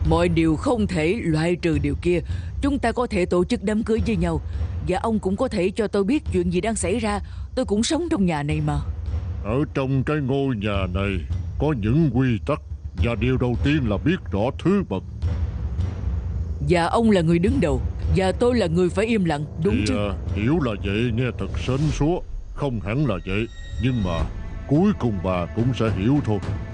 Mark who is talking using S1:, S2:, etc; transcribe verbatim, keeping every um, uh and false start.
S1: Mọi điều không thể loại trừ điều kia. Chúng ta có thể tổ chức đám cưới với nhau, và ông cũng có thể cho tôi biết chuyện gì đang xảy ra. Tôi cũng sống trong nhà này mà.
S2: Ở trong cái ngôi nhà này có những quy tắc, và điều đầu tiên là biết rõ thứ bậc.
S1: Và ông là người đứng đầu, và tôi là người phải im lặng, đúng
S2: Thì
S1: chứ?
S2: à, hiểu là vậy nghe thật sến súa. Không hẳn là vậy, nhưng mà cuối cùng bà cũng sẽ hiểu thôi.